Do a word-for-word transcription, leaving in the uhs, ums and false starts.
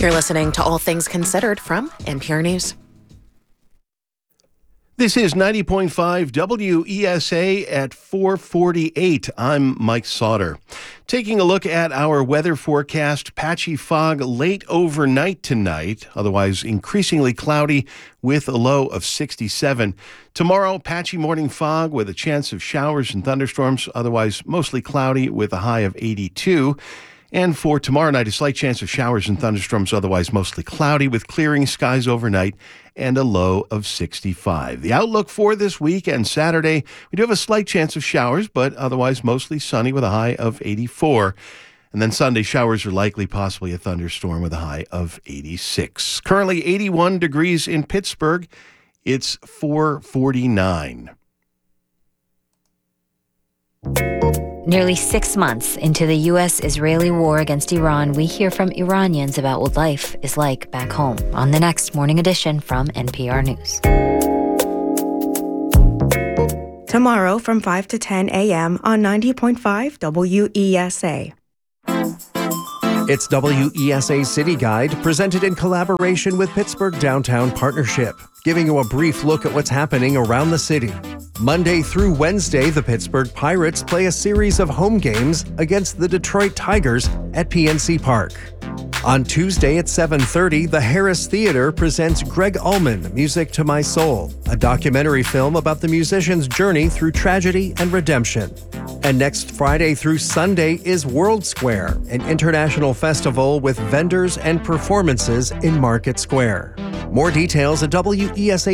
You're listening to All Things Considered from N P R News. This is ninety point five W E S A at four forty-eight. I'm Mike Sauter. Taking a look at our weather forecast, patchy fog late overnight tonight, otherwise increasingly cloudy with a low of sixty-seven. Tomorrow, patchy morning fog with a chance of showers and thunderstorms, otherwise mostly cloudy with a high of eighty-two. And for tomorrow night, a slight chance of showers and thunderstorms, otherwise mostly cloudy with clearing skies overnight and a low of sixty-five. The outlook for this week and Saturday, we do have a slight chance of showers, but otherwise mostly sunny with a high of eighty-four. And then Sunday, showers are likely, possibly a thunderstorm with a high of eighty-six. Currently eighty-one degrees in Pittsburgh. It's four forty-nine. Nearly six months into the U S-Israeli war against Iran, we hear from Iranians about what life is like back home on the next Morning Edition from N P R News. Tomorrow from five to ten a.m. on ninety point five W E S A. It's W E S A City Guide, presented in collaboration with Pittsburgh Downtown Partnership, giving you a brief look at what's happening around the city. Monday through Wednesday, the Pittsburgh Pirates play a series of home games against the Detroit Tigers at P N C Park. On Tuesday at seven thirty, the Harris Theater presents Greg Allman, Music to My Soul, a documentary film about the musician's journey through tragedy and redemption. And next Friday through Sunday is World Square, an international festival with vendors and performances in Market Square. More details at W E S A